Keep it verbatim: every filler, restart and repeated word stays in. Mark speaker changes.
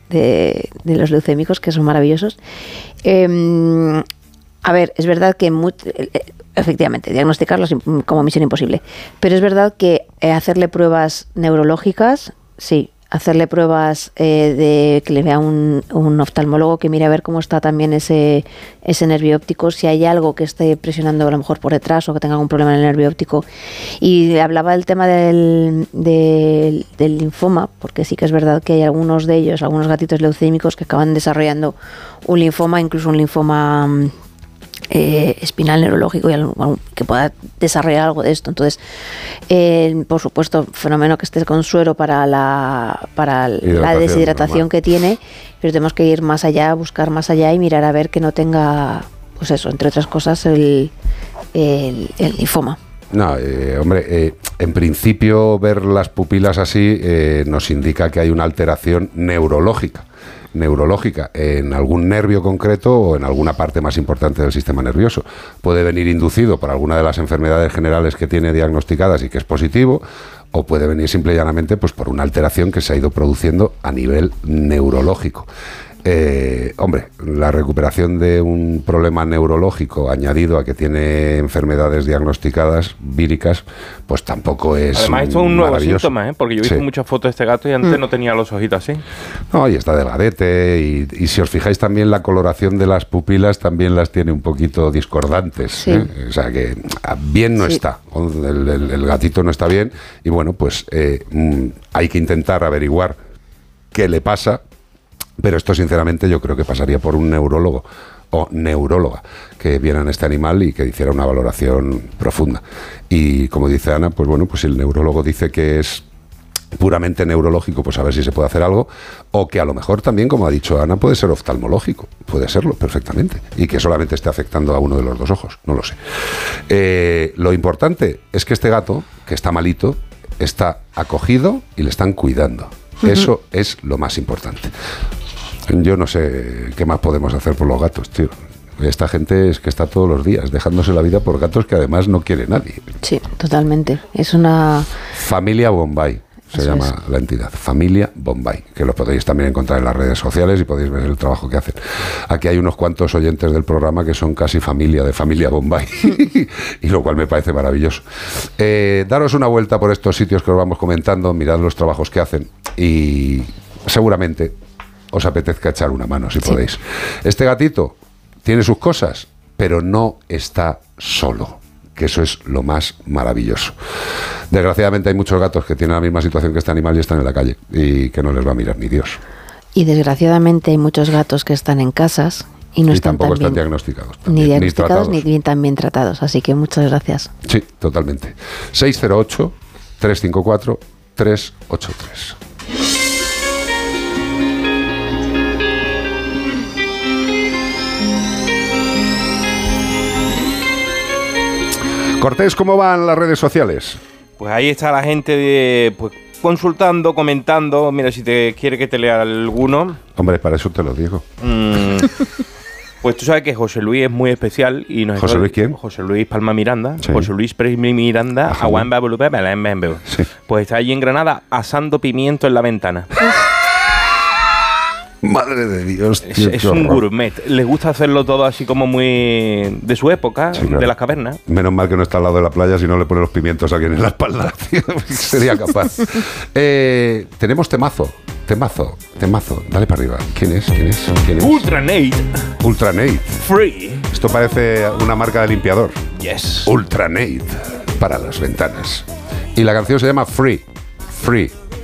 Speaker 1: de, de los leucémicos, que son maravillosos. Eh, a ver, es verdad que muy, efectivamente, diagnosticarlos como misión imposible, pero es verdad que eh, hacerle pruebas neurológicas, sí, hacerle pruebas eh, de que le vea un, un oftalmólogo que mire a ver cómo está también ese, ese nervio óptico, si hay algo que esté presionando a lo mejor por detrás o que tenga algún problema en el nervio óptico. Y hablaba del tema del, del, del linfoma, porque sí que es verdad que hay algunos de ellos, algunos gatitos leucémicos que acaban desarrollando un linfoma, incluso un linfoma Eh, espinal neurológico y algo, que pueda desarrollar algo de esto. Entonces, eh, por supuesto, fenómeno que esté con suero para la para la deshidratación normal que tiene, pero tenemos que ir más allá, buscar más allá y mirar a ver que no tenga, pues eso, entre otras cosas, el, el, el linfoma.
Speaker 2: No, eh, hombre, eh, en principio ver las pupilas así eh, nos indica que hay una alteración neurológica. neurológica en algún nervio concreto o en alguna parte más importante del sistema nervioso. Puede venir inducido por alguna de las enfermedades generales que tiene diagnosticadas y que es positivo, o puede venir simple y llanamente pues, por una alteración que se ha ido produciendo a nivel neurológico. Eh, hombre, la recuperación de un problema neurológico añadido a que tiene enfermedades diagnosticadas víricas, pues tampoco es
Speaker 3: Además, esto es un nuevo síntoma, ¿eh? Porque yo he visto sí. muchas fotos de este gato y antes mm. no tenía los ojitos así.
Speaker 2: No, y está delgadete, y, y si os fijáis también la coloración de las pupilas también las tiene un poquito discordantes, sí. ¿eh? O sea que bien no sí. está, el, el, el gatito no está bien, y bueno, pues eh, hay que intentar averiguar qué le pasa. Pero esto, sinceramente, yo creo que pasaría por un neurólogo o neuróloga que vieran este animal y que hiciera una valoración profunda. Y como dice Ana, pues bueno, pues si el neurólogo dice que es puramente neurológico, pues a ver si se puede hacer algo, o que a lo mejor también, como ha dicho Ana, puede ser oftalmológico, puede serlo perfectamente, y que solamente esté afectando a uno de los dos ojos, no lo sé. Eh, lo importante es que este gato, que está malito, está acogido y le están cuidando. Uh-huh. Eso es lo más importante. Yo no sé qué más podemos hacer por los gatos, tío. Esta gente es que está todos los días dejándose la vida por gatos que además no quiere nadie.
Speaker 1: Sí, totalmente. Es una...
Speaker 2: Familia Bombay se Eso llama es. la entidad. Familia Bombay, que lo podéis también encontrar en las redes sociales y podéis ver el trabajo que hacen. Aquí hay unos cuantos oyentes del programa que son casi familia de Familia Bombay, y lo cual me parece maravilloso. Eh, daros una vuelta por estos sitios que os vamos comentando, mirad los trabajos que hacen y seguramente os apetezca echar una mano, si sí. podéis. Este gatito tiene sus cosas, pero no está solo, que eso es lo más maravilloso. Desgraciadamente hay muchos gatos que tienen la misma situación que este animal y están en la calle, y que no les va a mirar ni Dios.
Speaker 1: Y desgraciadamente hay muchos gatos que están en casas y no y están
Speaker 2: tampoco
Speaker 1: tan
Speaker 2: están
Speaker 1: bien,
Speaker 2: diagnosticados.
Speaker 1: También, ni diagnosticados
Speaker 2: ni,
Speaker 1: ni bien tan bien tratados, así que muchas gracias.
Speaker 2: Sí, totalmente. seis cero ocho, tres cinco cuatro, tres ocho tres. Cortés, ¿cómo van las redes sociales?
Speaker 3: Pues ahí está la gente de, pues, consultando, comentando. Mira, si te quiere que te lea alguno.
Speaker 2: Hombre, para eso te lo digo. Mm,
Speaker 3: pues tú sabes que José Luis es muy especial. Y nos
Speaker 2: ¿José
Speaker 3: está,
Speaker 2: Luis quién?
Speaker 3: José Luis Palma Miranda.
Speaker 2: Sí.
Speaker 3: José Luis Pérez Miranda. Sí. Pues está allí en Granada asando pimiento en la ventana.
Speaker 2: Madre de Dios, tío,
Speaker 3: es, es un gourmet. Les gusta hacerlo todo así como muy de su época, sí, claro. de las cavernas.
Speaker 2: Menos mal que no está al lado de la playa, si no le pone los pimientos a alguien en la espalda, tío. Sería capaz. eh, tenemos temazo, temazo, temazo. Dale para arriba. ¿Quién es? ¿Quién es? ¿Quién es?
Speaker 3: Ultranate.
Speaker 2: Ultranate.
Speaker 3: Free.
Speaker 2: Esto parece una marca de limpiador.
Speaker 3: Yes.
Speaker 2: Ultranate para las ventanas. Y la canción se llama Free. Free.